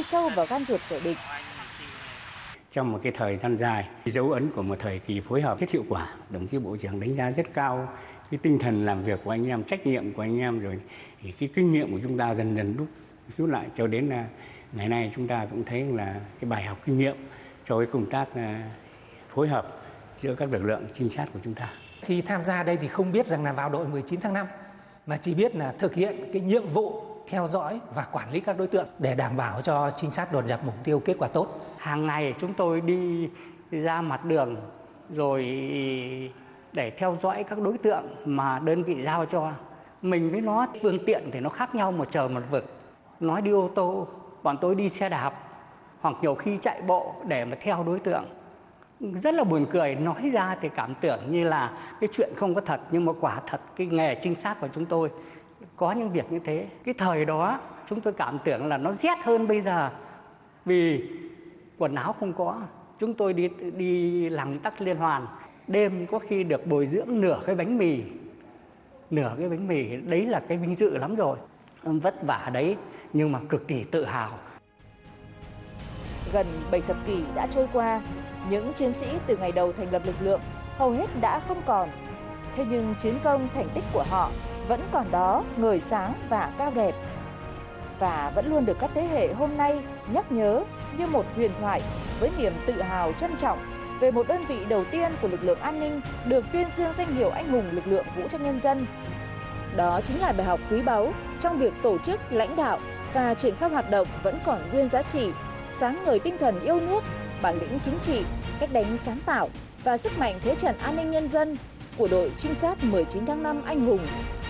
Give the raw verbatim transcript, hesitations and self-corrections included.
đi sâu vào gan ruột kẻ địch. Trong một cái thời gian dài, dấu ấn của một thời kỳ phối hợp rất hiệu quả, đồng chí Bộ trưởng đánh giá rất cao cái tinh thần làm việc của anh em, trách nhiệm của anh em, rồi thì cái kinh nghiệm của chúng ta dần dần đúc rút lại cho đến là ngày nay chúng ta cũng thấy là cái bài học kinh nghiệm cho cái công tác phối hợp giữa các lực lượng trinh sát của chúng ta. Khi tham gia đây thì không biết rằng là vào đội mười chín tháng năm, mà chỉ biết là thực hiện cái nhiệm vụ theo dõi và quản lý các đối tượng để đảm bảo cho trinh sát đột nhập mục tiêu kết quả tốt. Hàng ngày chúng tôi đi ra mặt đường rồi để theo dõi các đối tượng mà đơn vị giao cho. Mình với nó phương tiện thì nó khác nhau một trời một vực. Nói đi ô tô, bọn tôi đi xe đạp hoặc nhiều khi chạy bộ để mà theo đối tượng. Rất là buồn cười, nói ra thì cảm tưởng như là cái chuyện không có thật, nhưng mà quả thật cái nghề trinh sát của chúng tôi có những việc như thế. Cái thời đó chúng tôi cảm tưởng là nó rét hơn bây giờ vì quần áo không có. Chúng tôi đi đi làm tắc liên hoàn, đêm có khi được bồi dưỡng nửa cái bánh mì, nửa cái bánh mì, đấy là cái vinh dự lắm rồi. Vất vả đấy nhưng mà cực kỳ tự hào. Gần bảy thập kỷ đã trôi qua, những chiến sĩ từ ngày đầu thành lập lực lượng hầu hết đã không còn. Thế nhưng chiến công thành tích của họ vẫn còn đó, ngời sáng và cao đẹp. Và vẫn luôn được các thế hệ hôm nay nhắc nhớ như một huyền thoại với niềm tự hào trân trọng về một đơn vị đầu tiên của lực lượng an ninh được tuyên dương danh hiệu anh hùng lực lượng vũ trang nhân dân. Đó chính là bài học quý báu trong việc tổ chức, lãnh đạo và triển khai hoạt động vẫn còn nguyên giá trị, sáng ngời tinh thần yêu nước, bản lĩnh chính trị, cách đánh sáng tạo và sức mạnh thế trận an ninh nhân dân của đội trinh sát mười chín tháng năm anh hùng.